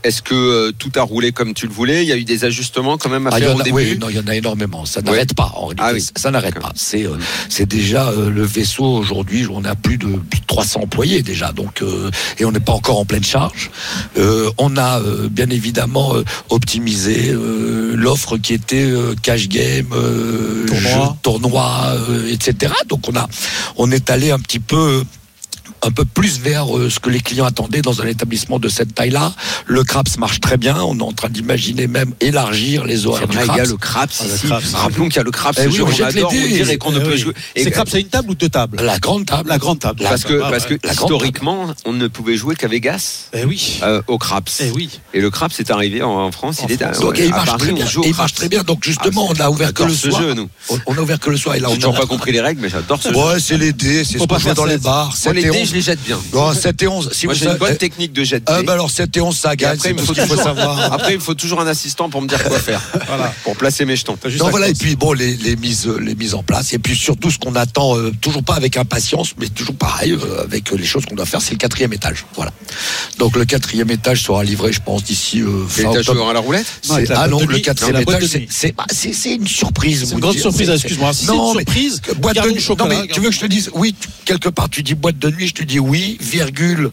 est-ce que tout a roulé comme tu le voulais? Il y a eu des ajustements quand même à faire au début? Oui, non, il y en a énormément. Ça n'arrête pas. En réalité, ça n'arrête pas. C'est déjà le vaisseau aujourd'hui. On a plus de 300 employés déjà, donc et on n'est pas encore en pleine charge. On a bien évidemment optimisé l'offre qui était cash game, tournoi, etc. Donc on est allé un peu plus vers ce que les clients attendaient dans un établissement de cette taille-là. Le Craps marche très bien. On est en train d'imaginer même élargir les horaires du Craps. Il y a le Craps ici. Rappelons qu'il y a le Craps. Oui, on adore, on dirait qu'on ne peut jouer. C'est Craps à une table ou deux tables? La grande table. Parce que historiquement, on ne pouvait jouer qu'à Vegas. Au Craps. Et le Craps est arrivé en France. Donc il marche très bien. Donc justement, on a ouvert que le soir. On a ouvert que le soir. Et là, on n'a toujours pas compris les règles, mais j'adore ce jeu. Ouais, c'est les dés. C'est ce qu'on fait dans les bars. Je les jette bien. Non, 7 et 11. Moi, j'ai une bonne technique de jet de dés. Alors 7 et 11, ça gagne. Après, il faut savoir. Après, il me faut toujours un assistant pour me dire quoi faire. Voilà. Pour placer mes jetons. Donc voilà, et puis bon, les mises en place. Et puis surtout, ce qu'on attend, toujours pas avec impatience, mais toujours pareil, avec les choses qu'on doit faire, c'est le 4e étage. Voilà. Donc le 4e étage sera livré, je pense, d'ici fin octobre. À la roulette? Non, le 4e étage, c'est une surprise. C'est une grande surprise, excuse-moi. C'est une surprise. Boîte de nuit. Non, mais tu veux que je te dise, oui, quelque part, tu dis boîte de nuit, je te dis oui, virgule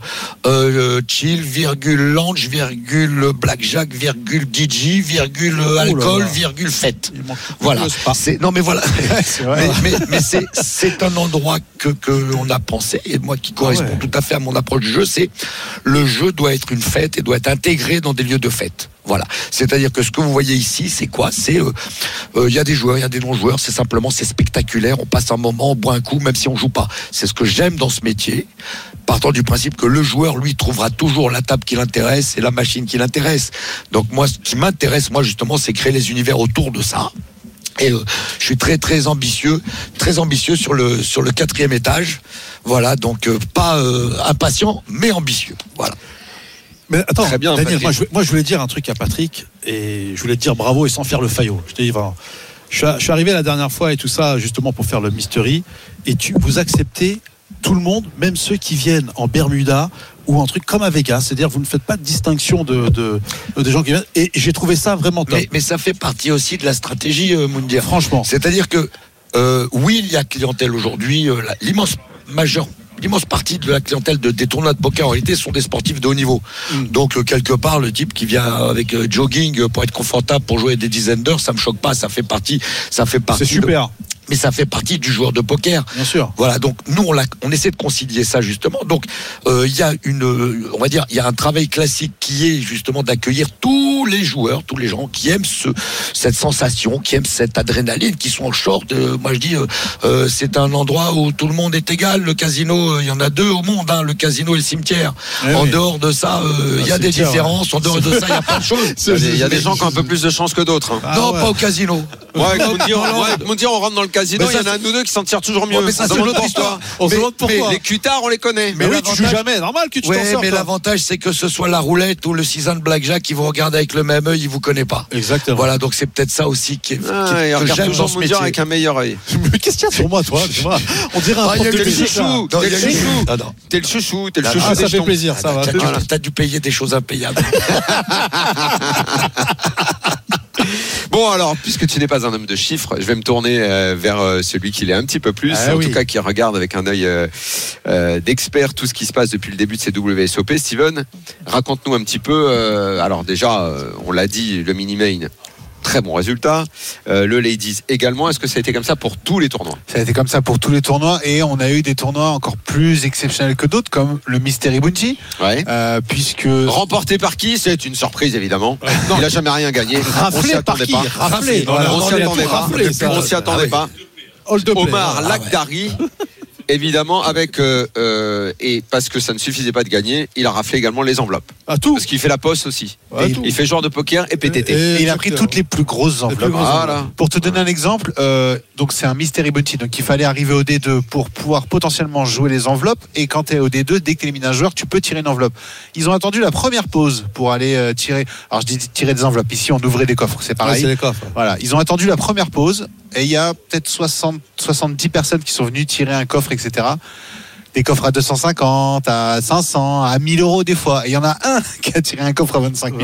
chill, virgule lounge, virgule blackjack, virgule DJ, virgule alcool, virgule fête. Voilà. Non mais voilà. mais c'est un endroit que on a pensé, et moi qui correspond tout à fait à mon approche du jeu, c'est le jeu doit être une fête et doit être intégré dans des lieux de fête. Voilà. C'est-à-dire que ce que vous voyez ici, c'est quoi? C'est il y a des joueurs, il y a des non-joueurs. C'est spectaculaire. On passe un moment, on boit un coup, même si on joue pas. C'est ce que j'aime dans ce métier. Partant du principe que le joueur, lui, trouvera toujours la table qui l'intéresse et la machine qui l'intéresse. Donc moi, ce qui m'intéresse, moi justement, c'est créer les univers autour de ça. Et je suis très très ambitieux sur le 4e étage. Voilà. Donc pas impatient, mais ambitieux. Voilà. Mais attends, très bien, Daniel, moi je voulais dire un truc à Patrick, et je voulais te dire bravo et sans faire le faillot. Je te dis vraiment. Je suis arrivé la dernière fois et tout ça justement pour faire le mystery, et vous acceptez tout le monde, même ceux qui viennent en Bermuda ou un truc comme à Vegas, c'est-à-dire vous ne faites pas de distinction de gens qui viennent, et j'ai trouvé ça vraiment top. Mais ça fait partie aussi de la stratégie, Moundir. Franchement. C'est-à-dire que oui, il y a clientèle aujourd'hui, l'immense partie de la clientèle des tournois de poker en réalité sont des sportifs de haut niveau. Donc quelque part, le type qui vient avec jogging pour être confortable pour jouer des dizaines d'heures, ça me choque pas. Ça fait partie. C'est super. Mais ça fait partie du joueur de poker. Bien sûr. Voilà. Donc nous, on essaie de concilier ça justement. Donc il y a on va dire, il y a un travail classique qui est justement d'accueillir tous les joueurs, tous les gens qui aiment cette sensation, qui aiment cette adrénaline, qui sont en short. Moi je dis, c'est un endroit où tout le monde est égal. Le casino, il y en a 2 au monde, hein, le casino et le cimetière. En dehors de ça, il y a des différences. En dehors de ça, il y a plein de choses. Il y a des gens qui ont un peu plus de chance que d'autres. Hein. Non, pas au casino. On rentre dans le casino, il y en a un ou deux qui s'en tirent toujours mieux. Mais ça, c'est notre histoire. On se demande pourquoi. Les cutards, on les connaît. Mais oui, tu joues jamais. Normal que tu t'en sortes. Mais l'avantage, c'est que ce soit la roulette ou le 6-1 de blackjack qui vous regarde avec le même œil, il vous connaît pas. Exactement. Voilà, donc c'est peut-être ça aussi que j'aime dans ce métier avec un meilleur œil. Mais qu'est-ce qu'il y a sur moi, toi? On dirait un T'es le chouchou. T'es le chouchou. Ça fait plaisir, ça va. T'as dû payer des choses impayables. Bon, alors, puisque tu n'es pas un homme de chiffres, je vais me tourner vers celui qui l'est un petit peu plus, tout cas qui regarde avec un œil d'expert tout ce qui se passe depuis le début de ces WSOP. Steven, raconte-nous un petit peu. Alors déjà, on l'a dit, le mini-main, très bon résultat. Le Ladies également. Est-ce que ça a été comme ça pour tous les tournois? Ça a été comme ça pour tous les tournois, et on a eu des tournois encore plus exceptionnels que d'autres, comme le Mystery Bounty. Puisque remporté par qui? C'est une surprise évidemment. Il n'a jamais rien gagné. On s'y attendait pas. On s'y attendait pas. Omar Lakhdari. Évidemment, avec et parce que ça ne suffisait pas de gagner, il a raflé également les enveloppes. Tout. Parce qu'il fait la poste aussi. Il fait joueur de poker et PTT. Et il a pris toutes les plus grosses enveloppes. Voilà. Pour te donner un exemple, donc c'est un Mystery Bounty, donc il fallait arriver au D2 pour pouvoir potentiellement jouer les enveloppes. Et quand tu es au D2, dès que tu élimines un joueur, tu peux tirer une enveloppe. Ils ont attendu la première pause pour aller tirer. Alors je dis tirer des enveloppes. Ici, on ouvrait des coffres, c'est pareil. C'est les coffres. Voilà, ils ont attendu la première pause. Et il y a peut-être 70 personnes qui sont venues tirer un coffre, etc. Des coffres à 250, à 500, à 1000 euros des fois. Et il y en a un qui a tiré un coffre à 25 000.